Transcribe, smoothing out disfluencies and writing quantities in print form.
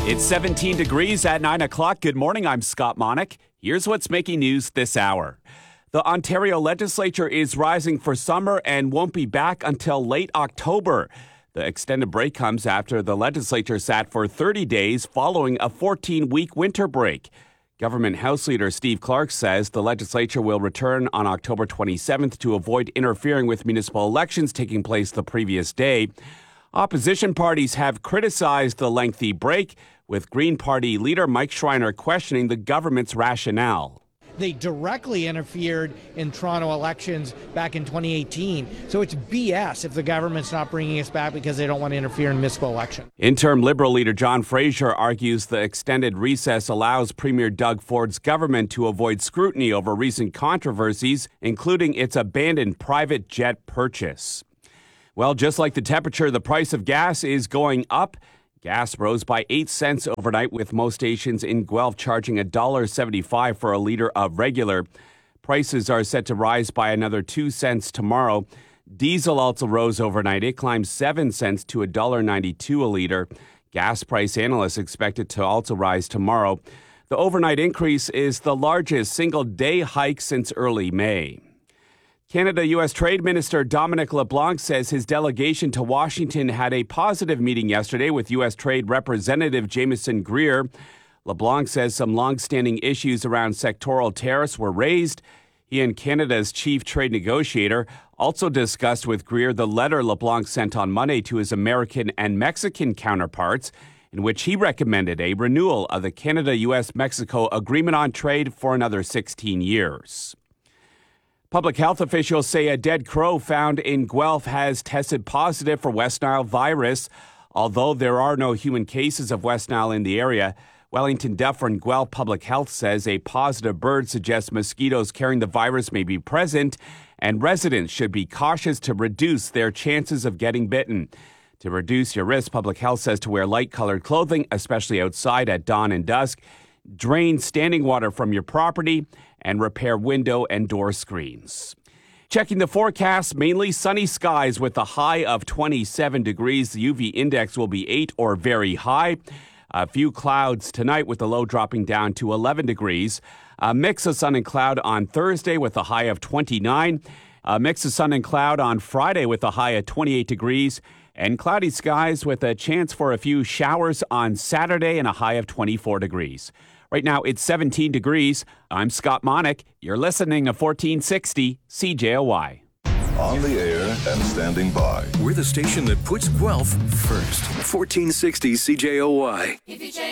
It's 17 degrees at 9 o'clock. Good morning. I'm Scott Monick. Here's what's making news this hour. The Ontario legislature is rising for summer and won't be back until late October. The extended break comes after the legislature sat for 30 days following a 14-week winter break. Government House Leader Steve Clark says the legislature will return on October 27th to avoid interfering with municipal elections taking place the previous day. Opposition parties have criticized the lengthy break, with Green Party leader Mike Schreiner questioning the government's rationale. They directly interfered in Toronto elections back in 2018. So it's BS if the government's not bringing us back because they don't want to interfere in municipal election. Interim Liberal leader John Fraser argues the extended recess allows Premier Doug Ford's government to avoid scrutiny over recent controversies, including its abandoned private jet purchase. Well, just like the temperature, the price of gas is going up. Gas rose by 8 cents overnight, with most stations in Guelph charging $1.75 for a liter of regular. Prices are set to rise by another 2 cents tomorrow. Diesel also rose overnight. It climbed 7 cents to $1.92 a liter. Gas price analysts expect it to also rise tomorrow. The overnight increase is the largest single-day hike since early May. Canada-U.S. Trade Minister Dominic LeBlanc says his delegation to Washington had a positive meeting yesterday with U.S. Trade Representative Jameson Greer. LeBlanc says some long-standing issues around sectoral tariffs were raised. He and Canada's chief trade negotiator also discussed with Greer the letter LeBlanc sent on Monday to his American and Mexican counterparts, in which he recommended a renewal of the Canada-U.S.-Mexico Agreement on Trade for another 16 years. Public health officials say a dead crow found in Guelph has tested positive for West Nile virus. Although there are no human cases of West Nile in the area, Wellington Dufferin Guelph Public Health says a positive bird suggests mosquitoes carrying the virus may be present, and residents should be cautious to reduce their chances of getting bitten. To reduce your risk, Public Health says to wear light-colored clothing, especially outside at dawn and dusk, drain standing water from your property, and repair window and door screens. Checking the forecast, mainly sunny skies with a high of 27 degrees. The UV index will be 8 or very high. A few clouds tonight with the low dropping down to 11 degrees. A mix of sun and cloud on Thursday with a high of 29. A mix of sun and cloud on Friday with a high of 28 degrees. And cloudy skies with a chance for a few showers on Saturday and a high of 24 degrees. Right now, it's 17 degrees. I'm Scott Monick. You're listening to 1460 CJOY. On the air and standing by. We're the station that puts Guelph first. 1460 CJOY.